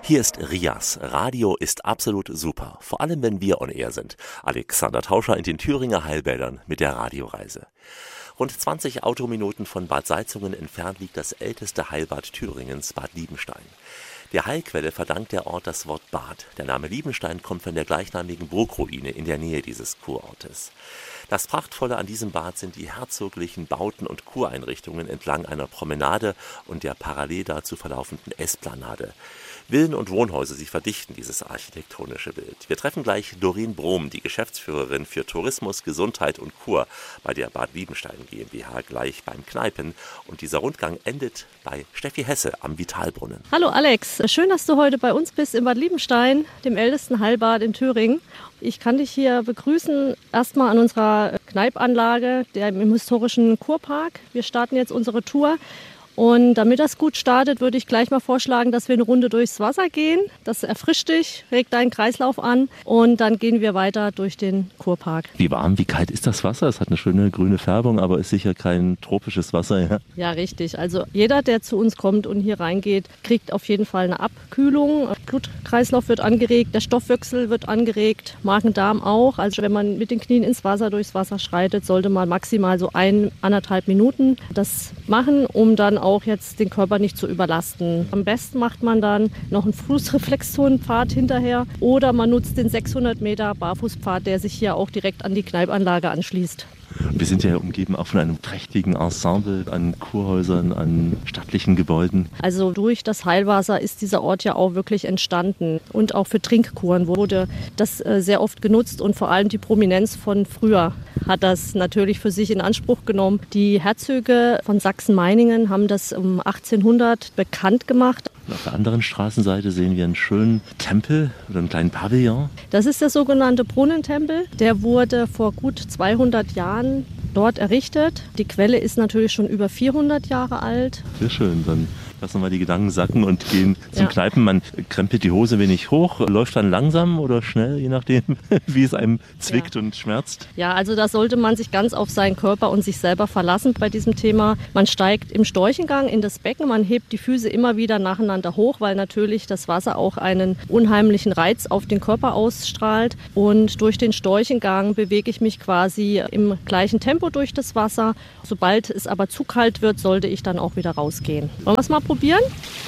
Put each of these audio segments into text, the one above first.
Hier ist Rias. Radio ist absolut super, vor allem wenn wir on air sind. Alexander Tauscher in den Thüringer Heilbädern mit der Radioreise. Rund 20 Autominuten von Bad Salzungen entfernt liegt das älteste Heilbad Thüringens, Bad Liebenstein. Der Heilquelle verdankt der Ort das Wort Bad. Der Name Liebenstein kommt von der gleichnamigen Burgruine in der Nähe dieses Kurortes. Das Prachtvolle an diesem Bad sind die herzoglichen Bauten und Kureinrichtungen entlang einer Promenade und der parallel dazu verlaufenden Esplanade. Villen und Wohnhäuser, sie verdichten dieses architektonische Bild. Wir treffen gleich Doreen Brohm, die Geschäftsführerin für Tourismus, Gesundheit und Kur bei der Bad Liebenstein GmbH, gleich beim Kneipen. Und dieser Rundgang endet bei Steffi Hesse am Vitalbrunnen. Hallo Alex, schön, dass du heute bei uns bist in Bad Liebenstein, dem ältesten Heilbad in Thüringen. Ich kann dich hier begrüßen, erstmal an unserer Kneipanlage, im historischen Kurpark. Wir starten jetzt unsere Tour. Und damit das gut startet, würde ich gleich mal vorschlagen, dass wir eine Runde durchs Wasser gehen. Das erfrischt dich, regt deinen Kreislauf an und dann gehen wir weiter durch den Kurpark. Wie warm, wie kalt ist das Wasser? Es hat eine schöne grüne Färbung, aber ist sicher kein tropisches Wasser. Ja, ja, richtig. Also jeder, der zu uns kommt und hier reingeht, kriegt auf jeden Fall eine Abkühlung. Blutkreislauf wird angeregt, der Stoffwechsel wird angeregt, Magen-Darm auch. Also wenn man mit den Knien durchs Wasser schreitet, sollte man maximal so 1,5 Minuten das machen, um dann auch jetzt den Körper nicht zu überlasten. Am besten macht man dann noch einen Fußreflexzonenpfad hinterher oder man nutzt den 600 Meter Barfußpfad, der sich hier auch direkt an die Kneipanlage anschließt. Wir sind ja umgeben auch von einem prächtigen Ensemble an Kurhäusern, an stattlichen Gebäuden. Also durch das Heilwasser ist dieser Ort ja auch wirklich entstanden. Und auch für Trinkkuren wurde das sehr oft genutzt und vor allem die Prominenz von früher hat das natürlich für sich in Anspruch genommen. Die Herzöge von Sachsen-Meiningen haben das um 1800 bekannt gemacht. Und auf der anderen Straßenseite sehen wir einen schönen Tempel oder einen kleinen Pavillon. Das ist der sogenannte Brunnentempel. Der wurde vor gut 200 Jahren dort errichtet. Die Quelle ist natürlich schon über 400 Jahre alt. Sehr schön, dann lassen wir mal die Gedanken sacken und gehen zum Kneipen. Man krempelt die Hose wenig hoch, läuft dann langsam oder schnell, je nachdem, wie es einem zwickt und schmerzt. Ja, also da sollte man sich ganz auf seinen Körper und sich selber verlassen bei diesem Thema. Man steigt im Storchengang in das Becken, man hebt die Füße immer wieder nacheinander hoch, weil natürlich das Wasser auch einen unheimlichen Reiz auf den Körper ausstrahlt. Und durch den Storchengang bewege ich mich quasi im gleichen Tempo durch das Wasser. Sobald es aber zu kalt wird, sollte ich dann auch wieder rausgehen. Wollen wir es mal probieren?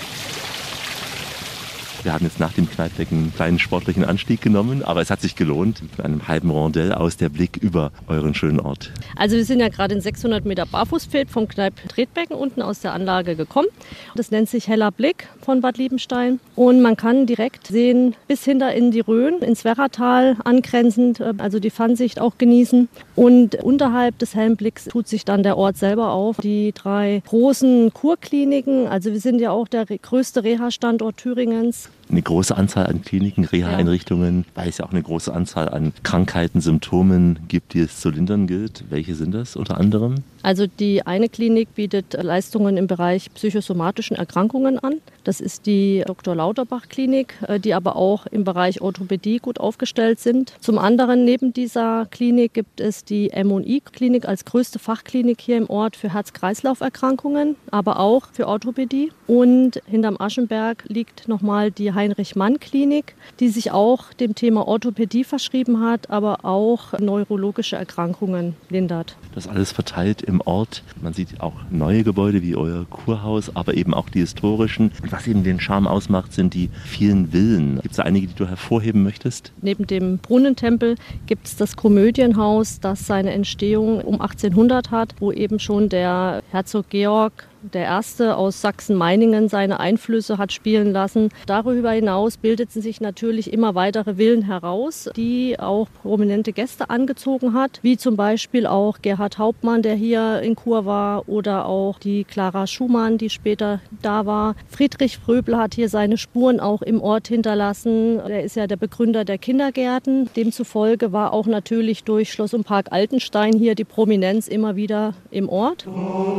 Wir haben jetzt nach dem Kneippdecken einen kleinen sportlichen Anstieg genommen, aber es hat sich gelohnt. Mit einem halben Rondell aus der Blick über euren schönen Ort. Also wir sind ja gerade in 600 Meter Barfußpfad vom Kneipp-Tretbecken unten aus der Anlage gekommen. Das nennt sich Heller Blick von Bad Liebenstein. Und man kann direkt sehen, bis hinter in die Rhön, ins Werratal angrenzend, also die Pfannsicht auch genießen. Und unterhalb des hellen Blicks tut sich dann der Ort selber auf. Die 3 großen Kurkliniken, also wir sind ja auch der größte Reha-Standort Thüringens. Eine große Anzahl an Kliniken, Reha-Einrichtungen, weil es ja auch eine große Anzahl an Krankheiten, Symptomen gibt, die es zu lindern gilt. Welche sind das unter anderem? Also die eine Klinik bietet Leistungen im Bereich psychosomatischen Erkrankungen an. Das ist die Dr. Lauterbach Klinik, die aber auch im Bereich Orthopädie gut aufgestellt sind. Zum anderen neben dieser Klinik gibt es die M&I Klinik als größte Fachklinik hier im Ort für Herz-Kreislauf-Erkrankungen, aber auch für Orthopädie. Und hinterm Aschenberg liegt nochmal die Heinrich-Mann-Klinik, die sich auch dem Thema Orthopädie verschrieben hat, aber auch neurologische Erkrankungen lindert. Das alles verteilt im Ort. Man sieht auch neue Gebäude wie euer Kurhaus, aber eben auch die historischen. Und was eben den Charme ausmacht, sind die vielen Villen. Gibt es da einige, die du hervorheben möchtest? Neben dem Brunnentempel gibt es das Komödienhaus, das seine Entstehung um 1800 hat, wo eben schon der Herzog Georg der Erste aus Sachsen-Meiningen seine Einflüsse hat spielen lassen. Darüber hinaus bildeten sich natürlich immer weitere Villen heraus, die auch prominente Gäste angezogen hat, wie zum Beispiel auch Gerhard Hauptmann, der hier in Chur war, oder auch die Clara Schumann, die später da war. Friedrich Fröbel hat hier seine Spuren auch im Ort hinterlassen. Er ist ja der Begründer der Kindergärten. Demzufolge war auch natürlich durch Schloss und Park Altenstein hier die Prominenz immer wieder im Ort.